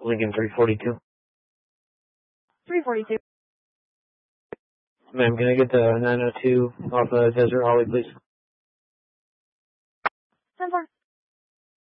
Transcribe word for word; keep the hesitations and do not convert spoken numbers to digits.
Lincoln three forty-two. three forty-two. Ma'am, can I get the nine oh two off of Desert Holly, please? ten four.